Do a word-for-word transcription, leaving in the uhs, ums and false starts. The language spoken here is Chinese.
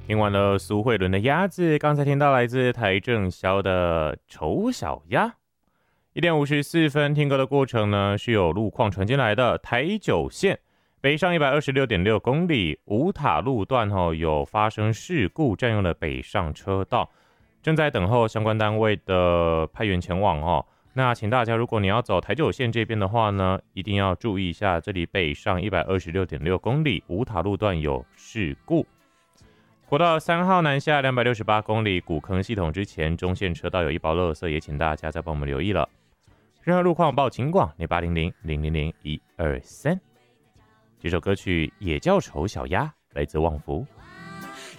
听完了苏慧伦的鸭子，刚才听到来自台正宵的丑小鸭。一点五十四分，听歌的过程呢是有路况传进来的。台九线北上一百二十六点六公里，五塔路段哦有发生事故，占用了北上车道，正在等候相关单位的派员前往哦。那请大家，如果你要走台九线这边的话呢，一定要注意一下，这里北上一百二十六点六公里，五塔路段有事故。国道三号南下两百六十八公里，古坑系统之前中线车道有一包垃圾，也请大家再帮我们留意了。任何路况报警广零八零零零零零一二三。这首歌曲也叫丑小鸭，来自旺福。